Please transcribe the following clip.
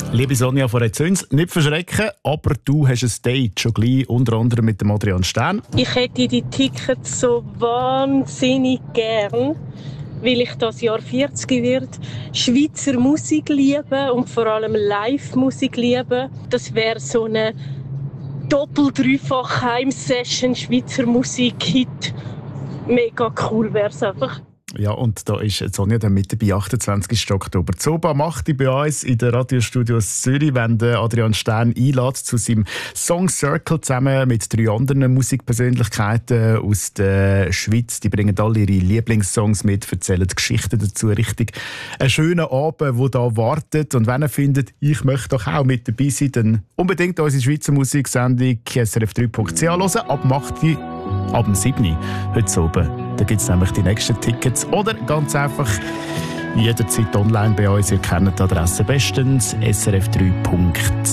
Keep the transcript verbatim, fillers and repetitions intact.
Liebe Sonja von Rezüns, nicht verschrecken, aber du hast ein Date schon gleich, unter anderem mit dem Adrian Stern. Ich hätte die Tickets so wahnsinnig gern, weil ich das Jahr vierzig wird, Schweizer Musik liebe und vor allem Live-Musik liebe. Das wäre so eine doppel-dreifach Heim-Session Schweizer Musik-Hit. Mega cool wäre es einfach. Ja, und da ist Sonja dann mit dabei, achtundzwanzigsten Oktober. Zoba macht die bei uns in den Radiostudios Zürich, wenn der Adrian Stern einlädt zu seinem Song Circle zusammen mit drei anderen Musikpersönlichkeiten aus der Schweiz. Die bringen alle ihre Lieblingssongs mit, erzählen Geschichten dazu. Richtig ein schöner Abend, der da wartet. Und wenn ihr findet, ich möchte doch auch mit dabei sein, dann unbedingt unsere Schweizer Musiksendung S R F drei Punkt C H hören. Ab macht die ab dem siebten heute oben. Da gibt es nämlich die nächsten Tickets. Oder ganz einfach jederzeit online bei uns. Ihr kennt die Adresse bestens. S R F drei Punkt C H